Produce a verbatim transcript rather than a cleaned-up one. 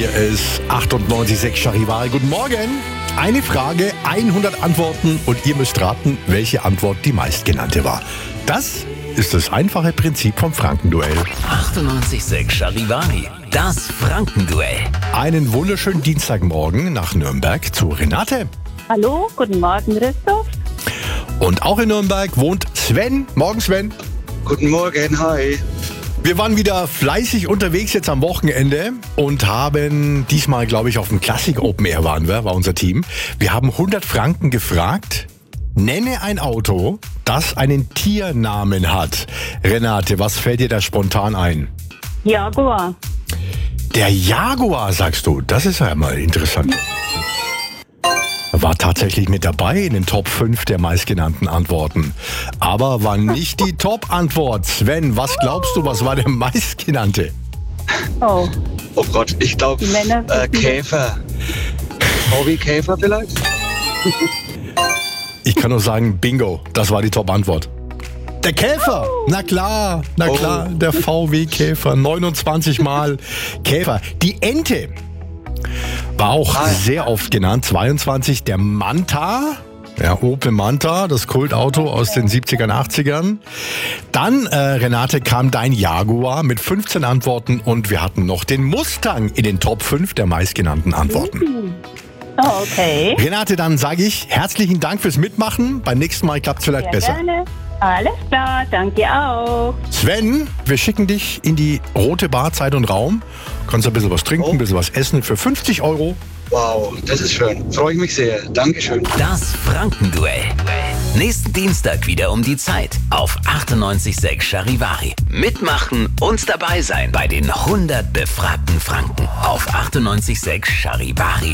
Hier ist achtundneunzig Komma sechs Charivari. Guten Morgen. Eine Frage, hundert Antworten und ihr müsst raten, welche Antwort die meistgenannte war. Das ist das einfache Prinzip vom Frankenduell. achtundneunzig Komma sechs Charivari, das Frankenduell. Einen wunderschönen Dienstagmorgen nach Nürnberg zu Renate. Hallo, guten Morgen, Christoph. Und auch in Nürnberg wohnt Sven. Morgen, Sven. Guten Morgen, hi. Wir waren wieder fleißig unterwegs jetzt am Wochenende und haben diesmal, glaube ich, auf dem Classic Open Air waren wir, war unser Team. Wir haben hundert Franken gefragt. Nenne ein Auto, das einen Tiernamen hat. Renate, was fällt dir da spontan ein? Jaguar. Der Jaguar, sagst du. Das ist ja mal interessant. War tatsächlich mit dabei in den Top fünf der meistgenannten Antworten. Aber war nicht die Top-Antwort. Sven, was glaubst du, was war der meistgenannte? Oh, Oh Gott, ich glaube Die Männer äh, wissen Käfer. V wie Käfer vielleicht? Ich kann nur sagen, Bingo, das war die Top-Antwort. Der Käfer, na klar, na Oh. klar, der V W-Käfer, neunundzwanzig Mal Käfer. Die Ente war auch Ah. sehr oft genannt, zweiundzwanzig. Der Manta, ja, Opel Manta, das Kultauto aus den siebzigern, achtzigern. Dann, äh, Renate, kam dein Jaguar mit fünfzehn Antworten und wir hatten noch den Mustang in den Top fünf der meistgenannten Antworten. oh okay. Renate, dann sage ich herzlichen Dank fürs Mitmachen. Beim nächsten Mal klappt es vielleicht Sehr besser. gerne. Alles klar, danke auch. Sven, wir schicken dich in die Rote Bar Zeit und Raum. Kannst ein bisschen was trinken, Oh. ein bisschen was essen für fünfzig Euro. Wow, das ist schön. Freue ich mich sehr. Dankeschön. Das Frankenduell. Nächsten Dienstag wieder um die Zeit auf achtundneunzig Komma sechs Charivari. Mitmachen und dabei sein bei den hundert befragten Franken auf achtundneunzig Komma sechs Charivari.